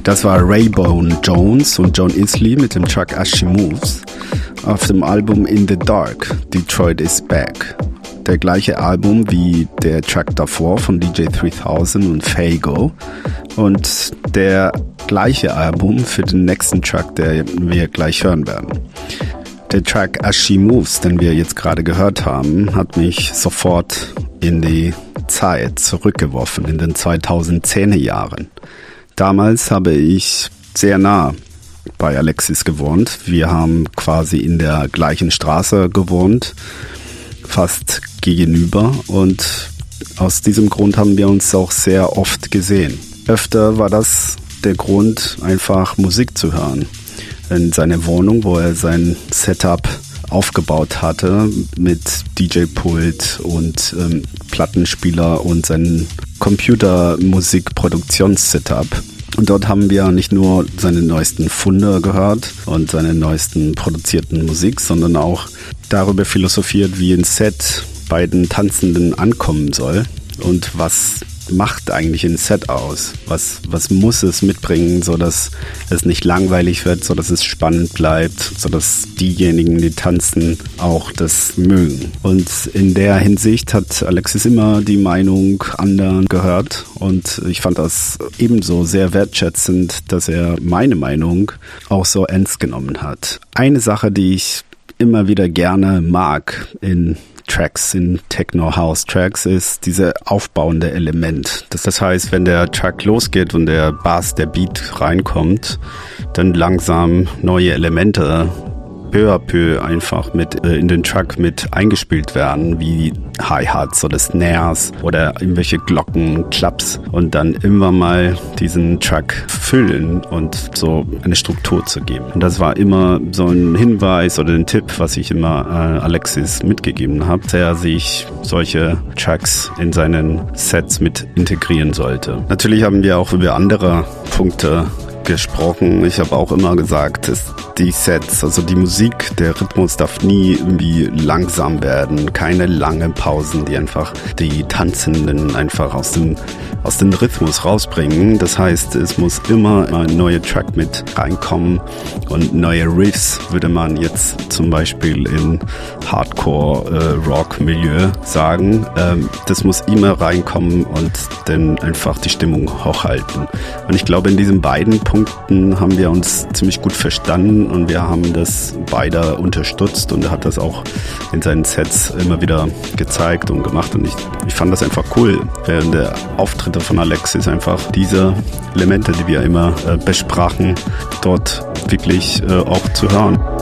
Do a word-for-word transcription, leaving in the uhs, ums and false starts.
Das war Raybone Jones und John Isley mit dem Track As She Moves auf dem Album In the Dark, Detroit is Back. Der gleiche Album wie der Track davor von D J dreitausend und Fago und der gleiche Album für den nächsten Track, der wir gleich hören werden. Der Track As She Moves, den wir jetzt gerade gehört haben, hat mich sofort in die Zeit zurückgeworfen, in den zweitausendzehner Jahren. Damals habe ich sehr nah bei Alexis gewohnt. Wir haben quasi in der gleichen Straße gewohnt, fast gegenüber, und aus diesem Grund haben wir uns auch sehr oft gesehen. Öfter war das der Grund, einfach Musik zu hören. In seiner Wohnung, wo er sein Setup aufgebaut hatte mit D J-Pult und ähm, Plattenspieler und sein Computermusikproduktions-Setup. Und dort haben wir nicht nur seine neuesten Funde gehört und seine neuesten produzierten Musik, sondern auch darüber philosophiert, wie ein Set bei den Tanzenden ankommen soll und was macht eigentlich ein Set aus? Was, was muss es mitbringen, sodass es nicht langweilig wird, sodass es spannend bleibt, sodass diejenigen, die tanzen, auch das mögen. Und in der Hinsicht hat Alexis immer die Meinung anderen gehört und ich fand das ebenso sehr wertschätzend, dass er meine Meinung auch so ernst genommen hat. Eine Sache, die ich immer wieder gerne mag in Tracks, in Techno-House-Tracks, ist diese aufbauende Element. Das, das heißt, wenn der Track losgeht und der Bass, der Beat reinkommt, dann langsam neue Elemente peu à peu einfach mit äh, in den Track mit eingespielt werden, wie Hi-Hats oder Snares oder irgendwelche Glocken, Claps und dann immer mal diesen Track füllen und so eine Struktur zu geben. Und das war immer so ein Hinweis oder ein Tipp, was ich immer äh, Alexis mitgegeben habe, dass er sich solche Tracks in seinen Sets mit integrieren sollte. Natürlich haben wir auch über andere Punkte gesprochen. Ich habe auch immer gesagt, dass die Sets, also die Musik, der Rhythmus darf nie irgendwie langsam werden. Keine langen Pausen, die einfach die Tanzenden einfach aus dem, aus dem Rhythmus rausbringen. Das heißt, es muss immer ein neuer Track mit reinkommen und neue Riffs, würde man jetzt zum Beispiel in Hardcore-Rock-Milieu äh, sagen. Ähm, das muss immer reinkommen und dann einfach die Stimmung hochhalten. Und ich glaube, in diesen beiden Punkten haben wir uns ziemlich gut verstanden und wir haben das beide unterstützt und er hat das auch in seinen Sets immer wieder gezeigt und gemacht und ich, ich fand das einfach cool, während der Auftritte von Alexis einfach diese Elemente, die wir immer äh, besprachen, dort wirklich äh, auch zu hören.